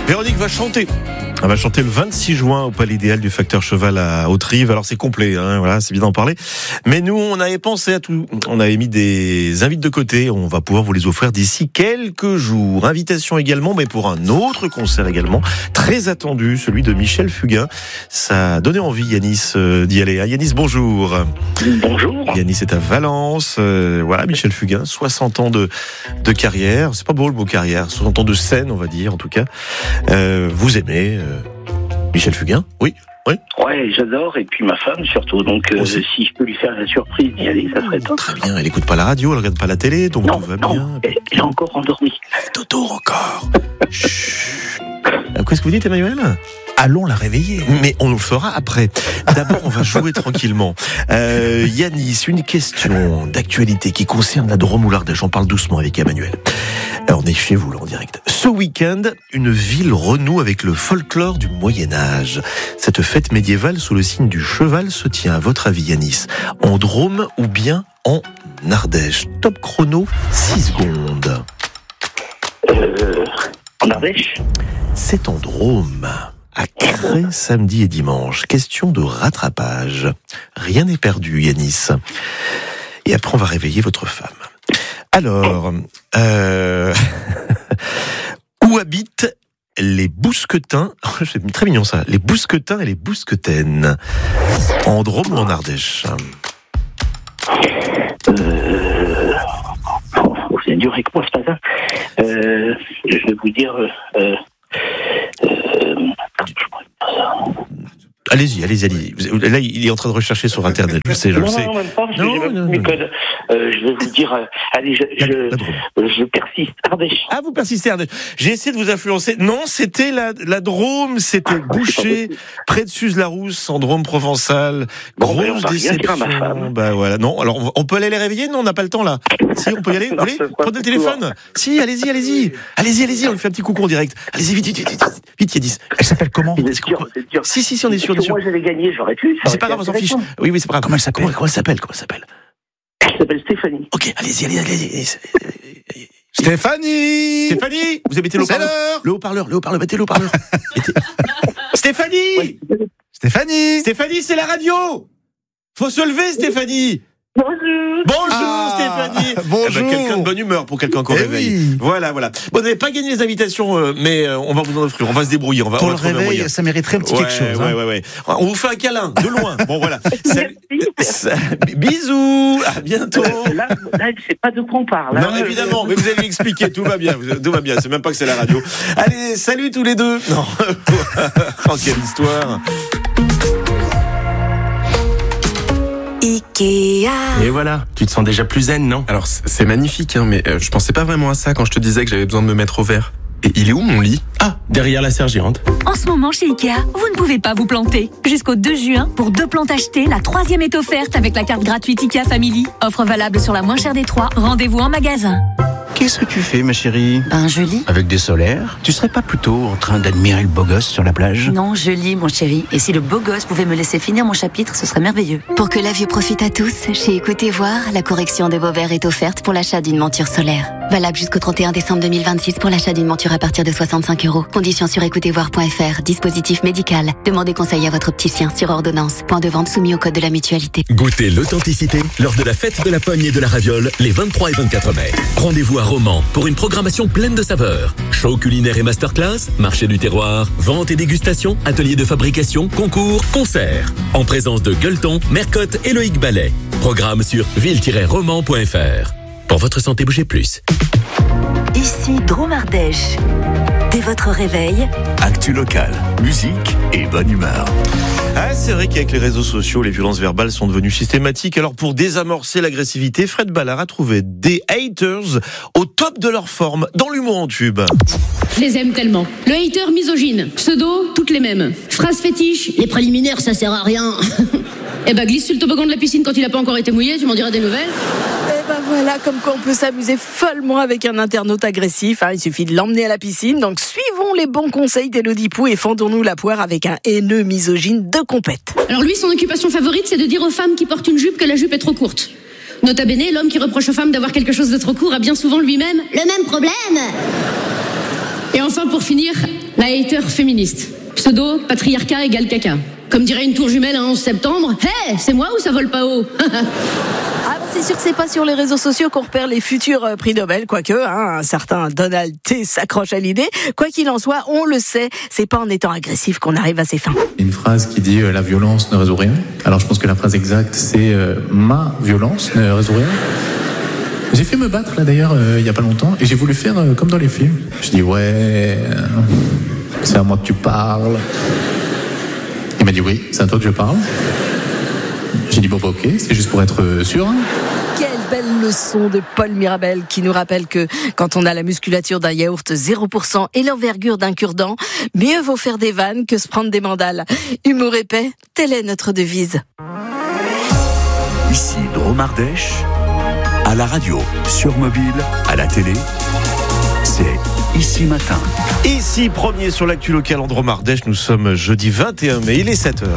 Véronique va chanter. Elle va chanter le 26 juin au Palais Idéal du Facteur Cheval à Haute-Rive. Alors c'est complet, voilà, c'est bien d'en parler. Mais nous, on avait pensé à tout. On avait mis des invités de côté. On va pouvoir vous les offrir d'ici quelques jours. Invitation également, mais pour un autre concert également, très attendu, celui de Michel Fugain. Ça a donné envie, Yanis, d'y aller. Yanis, bonjour. Bonjour. Yanis est à Valence. Voilà, Michel Fugain, 60 ans de carrière. C'est pas beau le mot carrière, 60 ans de scène, on va dire, en tout cas. Vous aimez Michel Fugain? Oui. Ouais, j'adore, et puis ma femme surtout, donc si je peux lui faire la surprise d'y aller, ça serait top. Très bien, elle écoute pas la radio, elle regarde pas la télé, donc tout va bien. Elle est encore endormie. Toto encore. Chut. Qu'est-ce que vous dites, Emmanuel? Allons la réveiller. Mais on le fera après. D'abord, on va jouer tranquillement. Yanis, une question d'actualité qui concerne la Drôme ou l'Ardèche. On parle doucement avec Emmanuel. Alors, on est chez vous, là, en direct. Ce week-end, une ville renoue avec le folklore du Moyen-Âge. Cette fête médiévale sous le signe du cheval se tient, à votre avis, Yanis, en Drôme ou bien en Ardèche? Top chrono, 6 secondes. En Ardèche? C'est en Drôme. À Cré, samedi et dimanche. Question de rattrapage. Rien n'est perdu, Yanis. Et après, on va réveiller votre femme. Alors, où habitent les Bousquetins? C'est très mignon ça. Les Bousquetins et les Bousquetaines. En Drôme ou en Ardèche? C'est dur avec moi ce matin. Je vais vous dire... Allez-y. Là, il est en train de rechercher sur Internet. Je le sais. Non, même pas, parce que j'ai même mes codes. Je vais vous dire... allez, je persiste. Ardèche. Ah, vous persistez, Ardèche. J'ai essayé de vous influencer. Non, c'était la Drôme. C'était Boucher, près de Suse-la-Rousse, en Drôme provençale. Grosse déception. Bah voilà. Non, alors on peut aller les réveiller? Non, on n'a pas le temps là. Si, on peut y aller. Vous voulez? Prenez le téléphone. Si, allez-y. Allez-y. On lui fait un petit coucou en direct. Allez-y, vite, Yanis. Elle s'appelle comment? C'est sûr. Si, on est sûr. Moi, j'avais gagné, j'aurais pu. C'est pas grave, on s'en fiche. Oui, c'est pas grave. Comment elle s'appelle? Elle s'appelle Stéphanie. Ok, allez-y. Stéphanie, vous mettez le haut-parleur. Le haut-parleur, mettez le haut-parleur. Stéphanie, Oui. Stéphanie, c'est la radio. Faut se lever, Stéphanie. Bonjour Stéphanie. Bonjour. Quelqu'un de bonne humeur pour quelqu'un qu'on réveille. Oui. Voilà. Bon, vous n'avez pas gagné les invitations, mais on va vous en offrir. On va se débrouiller. Pour le réveil, ça mériterait un petit quelque chose. Ouais. On vous fait un câlin de loin. Bon voilà. Merci. Bisous. À bientôt. Là, c'est pas de quoi on parle. Non, évidemment. Mais vous allez lui expliquer. Tout va bien. C'est même pas que c'est la radio. Allez, salut tous les deux. Non. Oh, quelle histoire. Ikea. Et voilà, tu te sens déjà plus zen, non? Alors c'est magnifique, mais je pensais pas vraiment à ça quand je te disais que j'avais besoin de me mettre au vert. Et il est où mon lit? Ah, derrière la sergérante. En ce moment chez Ikea, vous ne pouvez pas vous planter. Jusqu'au 2 juin, pour 2 plantes achetées, la 3e est offerte avec la carte gratuite Ikea Family. Offre valable sur la moins chère des 3. Rendez-vous en magasin. Qu'est-ce que tu fais, ma chérie? Je lis. Avec des solaires? Tu serais pas plutôt en train d'admirer le beau gosse sur la plage? Non, je lis, mon chéri. Et si le beau gosse pouvait me laisser finir mon chapitre, ce serait merveilleux. Pour que la vue profite à tous, chez Écoutez Voir, la correction de vos verres est offerte pour l'achat d'une monture solaire. Valable jusqu'au 31 décembre 2026 pour l'achat d'une monture à partir de 65 €. Conditions sur écoutezvoir.fr. Dispositif médical. Demandez conseil à votre opticien sur ordonnance. Point de vente soumis au code de la mutualité. Goûtez l'authenticité lors de la fête de la pogne et de la raviole les 23 et 24 mai. Rendez-vous à Romans pour une programmation pleine de saveurs. Show culinaire et masterclass, marché du terroir, vente et dégustation, atelier de fabrication, concours, concerts. En présence de Gueuleton, Mercotte et Loïc Ballet. Programme sur ville-romans.fr. Pour votre santé, bougez plus. Ici Drôme Ardèche. Dès votre réveil, Actu local, musique et bonne humeur. Ah, c'est vrai qu'avec les réseaux sociaux, les violences verbales sont devenues systématiques. Alors, pour désamorcer l'agressivité, Fred Ballard a trouvé des haters au top de leur forme dans l'humour en tube. Je les aime tellement. Le hater misogyne, pseudo, toutes les mêmes. Phrase fétiche, les préliminaires, ça sert à rien. Eh ben, glisse sur le toboggan de la piscine quand il a pas encore été mouillé, tu m'en diras des nouvelles. Eh ben voilà, comme quoi on peut s'amuser follement avec un internaute agressif. Il suffit de l'emmener à la piscine. Donc suivons les bons conseils d'Élodie Pou et fendons-nous la poire avec un haineux misogyne de compète. Alors lui, son occupation favorite, c'est de dire aux femmes qui portent une jupe que la jupe est trop courte. Nota bene, l'homme qui reproche aux femmes d'avoir quelque chose de trop court a bien souvent lui-même le même problème. Et enfin, pour finir, la hater féministe. Pseudo, patriarcat égale caca. Comme dirait une tour jumelle un 11 septembre, « Hey, c'est moi ou ça vole pas haut ?» C'est sûr que c'est pas sur les réseaux sociaux qu'on repère les futurs prix Nobel, quoique un certain Donald T s'accroche à l'idée. Quoi qu'il en soit, on le sait, c'est pas en étant agressif qu'on arrive à ses fins. Une phrase qui dit la violence ne résout rien. Alors je pense que la phrase exacte c'est ma violence ne résout rien. J'ai fait me battre là d'ailleurs il y a pas longtemps et j'ai voulu faire comme dans les films. Je dis ouais, c'est à moi que tu parles. Il m'a dit oui, c'est à toi que je parle. J'ai dit bon bah ok, c'est juste pour être sûr. Quelle belle leçon de Paul Mirabel qui nous rappelle que quand on a la musculature d'un yaourt 0% et l'envergure d'un cure-dent, mieux vaut faire des vannes que se prendre des mandales. Humour épais, telle est notre devise. Ici Drôme Ardèche, à la radio, sur mobile, à la télé, c'est Ici Matin. Ici, premier sur l'actu locale en Drôme Ardèche, nous sommes jeudi 21 mai, il est 7h.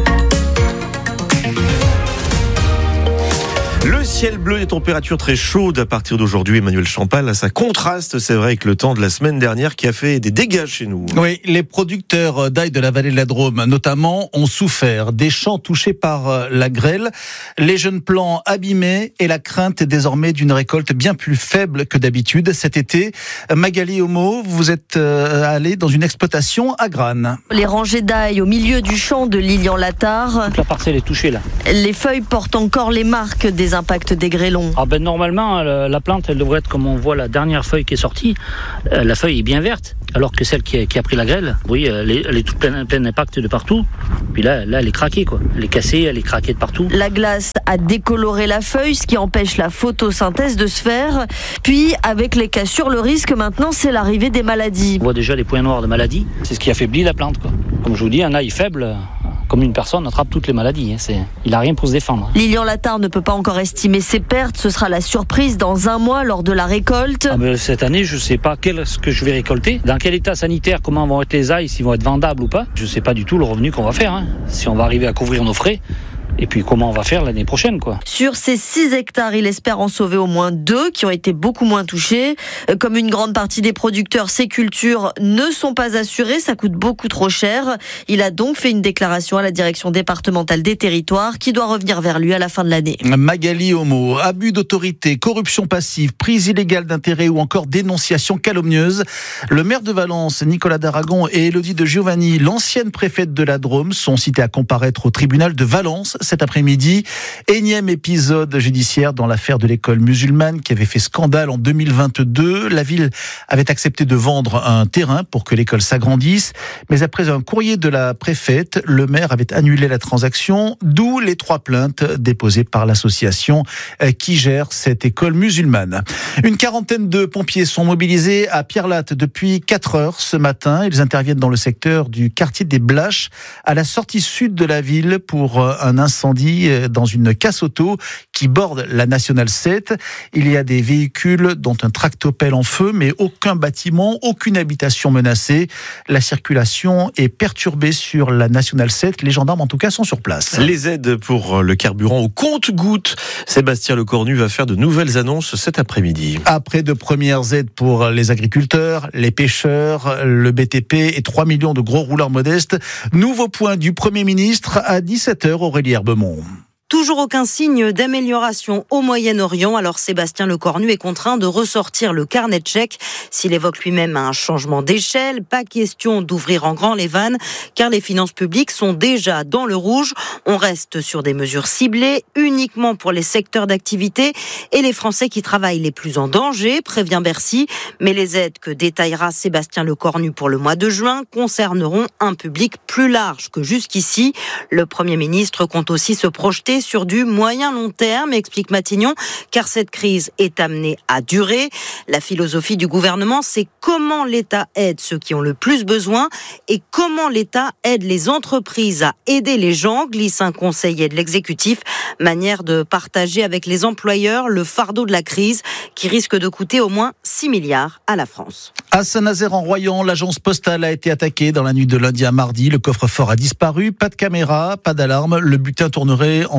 Le ciel bleu, des températures très chaudes à partir d'aujourd'hui. Emmanuel Champal, ça contraste, c'est vrai, avec le temps de la semaine dernière qui a fait des dégâts chez nous. Oui, les producteurs d'ail de la vallée de la Drôme, notamment, ont souffert. Des champs touchés par la grêle, les jeunes plants abîmés et la crainte désormais d'une récolte bien plus faible que d'habitude. Cet été, Magali Homo, vous êtes allée dans une exploitation à Grane. Les rangées d'ail au milieu du champ de Lilian Latard. Toute la parcelle est touchée là. Les feuilles portent encore les marques des impacts des grêlons. Normalement, la plante, elle devrait être comme on voit la dernière feuille qui est sortie. La feuille est bien verte, alors que celle qui a pris la grêle, oui, elle est toute pleine d'impact de partout. Puis là, elle est craquée, quoi. Elle est cassée, elle est craquée de partout. La glace a décoloré la feuille, ce qui empêche la photosynthèse de se faire. Puis, avec les cassures, le risque maintenant, c'est l'arrivée des maladies. On voit déjà les points noirs de maladies. C'est ce qui affaiblit la plante, quoi. Comme je vous dis, un ail faible, comme une personne, attrape toutes les maladies. Il n'a rien pour se défendre. Lilian Latard ne peut pas encore estimer ses pertes. Ce sera la surprise dans un mois lors de la récolte. Cette année, je ne sais pas ce que je vais récolter. Dans quel état sanitaire, comment vont être les ails, s'ils vont être vendables ou pas. Je ne sais pas du tout le revenu qu'on va faire. Si on va arriver à couvrir nos frais. Et puis comment on va faire l'année prochaine, quoi. Sur ces 6 hectares, il espère en sauver au moins 2 qui ont été beaucoup moins touchés. Comme une grande partie des producteurs, ces cultures ne sont pas assurées, ça coûte beaucoup trop cher. Il a donc fait une déclaration à la direction départementale des territoires qui doit revenir vers lui à la fin de l'année. Magali Homo, abus d'autorité, corruption passive, prise illégale d'intérêt ou encore dénonciation calomnieuse. Le maire de Valence, Nicolas d'Aragon, et Élodie de Giovanni, l'ancienne préfète de la Drôme, sont cités à comparaître au tribunal de Valence cet après-midi. Énième épisode judiciaire dans l'affaire de l'école musulmane qui avait fait scandale en 2022. La ville avait accepté de vendre un terrain pour que l'école s'agrandisse, mais après un courrier de la préfète, le maire avait annulé la transaction, d'où les 3 plaintes déposées par l'association qui gère cette école musulmane. Une quarantaine de pompiers sont mobilisés à Pierrelatte depuis 4 heures ce matin. Ils interviennent dans le secteur du quartier des Blaches, à la sortie sud de la ville, pour un incendie dans une casse auto qui borde la Nationale 7. Il y a des véhicules dont un tractopelle en feu, mais aucun bâtiment, aucune habitation menacée. La circulation est perturbée sur la Nationale 7. Les gendarmes, en tout cas, sont sur place. Les aides pour le carburant au compte-gouttes. Sébastien Lecornu va faire de nouvelles annonces cet après-midi. Après de premières aides pour les agriculteurs, les pêcheurs, le BTP et 3 millions de gros rouleurs modestes, nouveau point du Premier ministre à 17h, Aurélie Herbemont. Toujours aucun signe d'amélioration au Moyen-Orient, alors Sébastien Lecornu est contraint de ressortir le carnet de chèques. S'il évoque lui-même un changement d'échelle, pas question d'ouvrir en grand les vannes, car les finances publiques sont déjà dans le rouge. On reste sur des mesures ciblées, uniquement pour les secteurs d'activité et les Français qui travaillent les plus en danger, prévient Bercy. Mais les aides que détaillera Sébastien Lecornu pour le mois de juin concerneront un public plus large que jusqu'ici. Le Premier ministre compte aussi se projeter sur du moyen-long terme, explique Matignon, car cette crise est amenée à durer. La philosophie du gouvernement, c'est comment l'État aide ceux qui ont le plus besoin et comment l'État aide les entreprises à aider les gens, glisse un conseiller de l'exécutif. Manière de partager avec les employeurs le fardeau de la crise qui risque de coûter au moins 6 milliards à la France. À Saint-Nazaire-en-Royan, l'agence postale a été attaquée dans la nuit de lundi à mardi. Le coffre-fort a disparu, pas de caméra, pas d'alarme. Le butin tournerait entre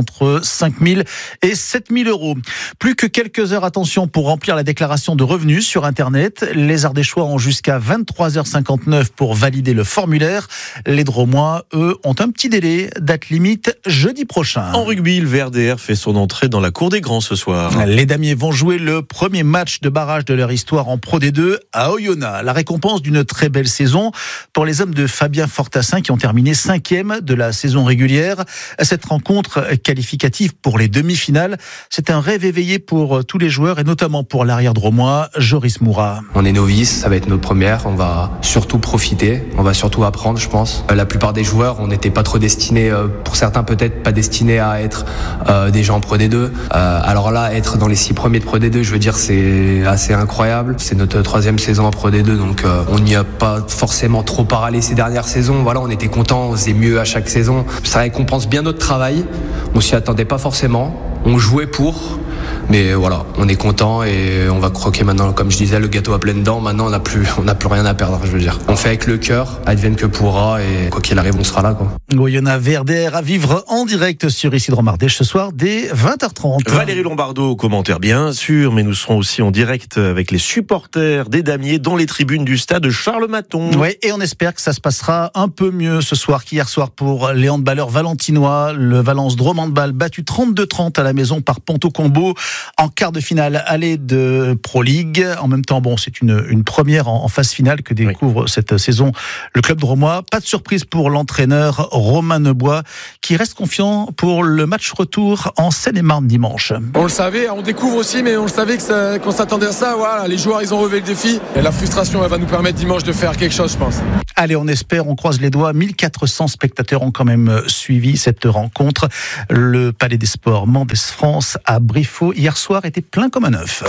entre 5 000 et 7 000 euros. Plus que quelques heures, attention, pour remplir la déclaration de revenus sur Internet. Les Ardéchois ont jusqu'à 23h59 pour valider le formulaire. Les Dromois, eux, ont un petit délai, date limite jeudi prochain. En rugby, le VRDR fait son entrée dans la cour des grands ce soir. Les Damiers vont jouer le premier match de barrage de leur histoire en Pro D2 à Oyonnax. La récompense d'une très belle saison pour les hommes de Fabien Fortassin qui ont terminé 5e de la saison régulière. Cette rencontre qualificative pour les demi-finales, c'est un rêve éveillé pour tous les joueurs et notamment pour l'arrière dromois, Joris Moura. On est novice, ça va être notre première, on va surtout profiter, on va surtout apprendre, je pense. La plupart des joueurs, on n'était pas trop destinés, pour certains peut-être pas destinés à être déjà en Pro D2. Alors là, être dans les 6 premiers de Pro D2, je veux dire, c'est assez incroyable. C'est notre 3e saison en Pro D2, donc on n'y a pas forcément trop parlé ces dernières saisons. Voilà, on était contents, on faisait mieux à chaque saison. Ça récompense bien notre travail, on s'y attendait pas forcément, on jouait pour... Mais voilà, on est content et on va croquer maintenant, comme je disais, le gâteau à pleines dents. Maintenant, on n'a plus rien à perdre, je veux dire. On fait avec le cœur, advienne que pourra, et quoi qu'il arrive, on sera là, quoi. Oyonnax VRDR à vivre en direct sur Isidro Mardèche ce soir dès 20h30. Valérie Lombardo, commentaire bien sûr, mais nous serons aussi en direct avec les supporters des Damiers dans les tribunes du stade Charles Maton. Oui, et on espère que ça se passera un peu mieux ce soir qu'hier soir pour les handballeurs valentinois. Le Valence Drôme Handball battu 32-30 à la maison par Ponto Combo en quart de finale aller de Pro League. En même temps, bon, c'est une première en phase finale que découvre cette saison le club drômois. Pas de surprise pour l'entraîneur Romain Nebois qui reste confiant pour le match retour en Seine-et-Marne dimanche. On le savait, on découvre aussi, mais on le savait qu'on s'attendait à ça. Voilà, les joueurs, ils ont relevé le défi et la frustration, elle va nous permettre dimanche de faire quelque chose, je pense. Allez, on espère, on croise les doigts. 1400 spectateurs ont quand même suivi cette rencontre. Le Palais des Sports Mendès France à Briffaut hier soir était plein comme un œuf.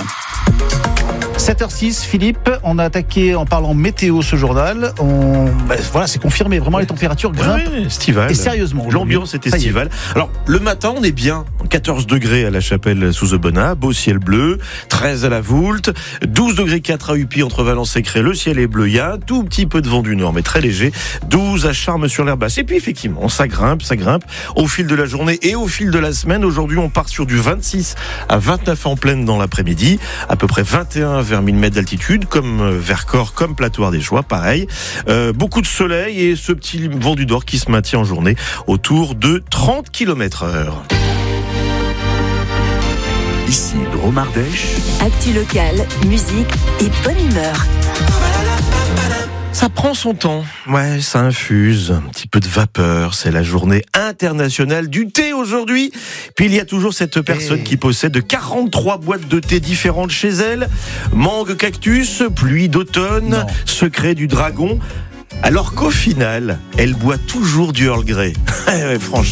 7h06, Philippe, on a attaqué en parlant météo ce journal. Voilà, c'est confirmé, vraiment les températures grimpent. Oui, estival. Et sérieusement, l'ambiance est estivale. Alors, le matin, on est bien. 14 degrés à la Chapelle sous Aubenas, beau ciel bleu, 13 à la Voulte, 12 degrés 4 à Upi entre Valence et Cré, le ciel est bleu. Il y a un tout petit peu de vent du nord, mais très léger. 12 à Charmes sur l'Herbasse. Et puis, effectivement, ça grimpe au fil de la journée et au fil de la semaine. Aujourd'hui, on part sur du 26 à 29 en pleine dans l'après-midi, à peu près 21 vers 1000 mètres d'altitude, comme Vercors, comme Plateau Ardéchois, pareil. Beaucoup de soleil et ce petit vent du nord qui se maintient en journée autour de 30 km/h. Ici, Drôme Ardèche. Actu locale, musique et bonne humeur. Ça prend son temps, ouais, ça infuse, un petit peu de vapeur, c'est la journée internationale du thé aujourd'hui. Puis il y a toujours cette personne qui possède 43 boîtes de thé différentes chez elle. Mangue cactus, pluie d'automne, secret du dragon. Alors qu'au final, elle boit toujours du Earl Grey. Franchement.